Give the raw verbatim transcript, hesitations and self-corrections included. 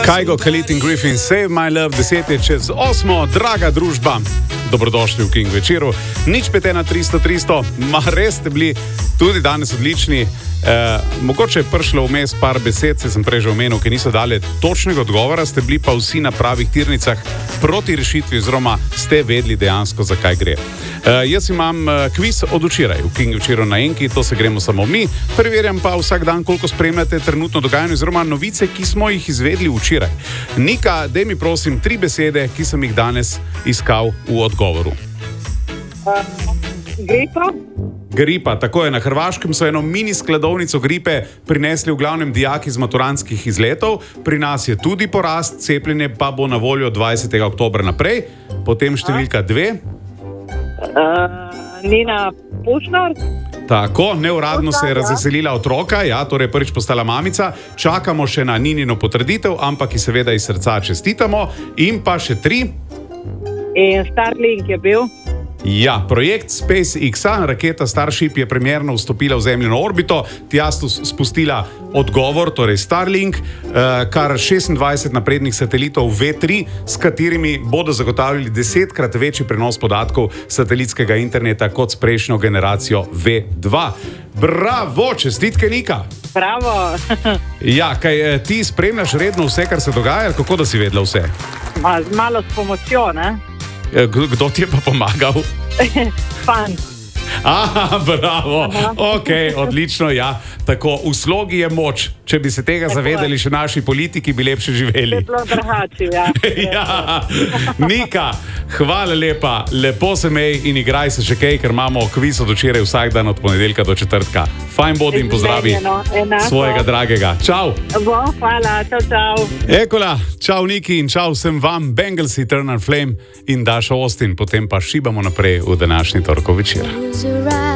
Kygo, Khalid in Griffin, Save My Love, deset je čez osmo, draga družba. Dobrodošli v King večeru. Nič pet ena tristo tristo, ma res ste bili tudi danes odlični. Eh, mogoče je prišlo vmes par besed, se sem prej že omenil, ki niso dali točnega odgovora, ste bili pa vsi na pravih tirnicah proti rešitvi, oziroma ste vedeli dejansko, zakaj gre. Eh, jaz imam eh, kviz od včeraj v King večeru na Enki, to se gremo samo mi. Preverjam pa vsak dan, koliko spremljate trenutno dogajanje, oziroma novice, ki smo jih izvedli včeraj. Nika, daj mi prosim tri besede, ki sem jih danes iskal v odgovoru. Uh, gripa. Gripa, tako je. Na Hrvaškem so eno mini skladovnico gripe prinesli v glavnem dijaki z maturantskih izletov. Pri nas je tudi porast, cepljenje pa bo na voljo dvajsetega oktobra naprej. Potem številka dve. Uh, Nina Pušnar. Tako, neuradno se je razveselila otroka, ja, torej prvič postala mamica. Čakamo še na Ninino potrditev, ampak ji seveda iz srca čestitamo. In pa še tri. In Starlink je bil. Ja, projekt SpaceX-a, raketa Starship je premierno vstopila v Zemljino orbito, tja spustila odgovor, torej Starlink, kar šestindvajset naprednih satelitov V tri, s katerimi bodo zagotavljali desetkrat večji prenos podatkov satelitskega interneta kot s prejšnjo generacijo V dva. Bravo, čestitke, Nika! Bravo! Ja, kaj ti spremljaš redno vse, kar se dogaja, kako da si vedela vse? Ma, malo s pomočjo, ne? Kdo ti je pa pomagal? Fan. Aha, bravo. Ok, odlično, ja. Tako, v slogi je moč. Če bi se tega zavedali še naši politiki, bi lepše živeli. Bilo drugače, ja. Ja. Nika, hvala lepa. Lepo se mej in igraj se še kaj, ker imamo kviz od včeraj vsak dan od ponedeljka do četrtka. Fajn bodi in pozdravi svojega dragega. Čau. Bo, hvala, čau, čau. Ekola, čau Niki in čau vsem vam. Bengals, Eternal Flame in Dasha Austin. Potem pa šibamo naprej v današnji torkov večer.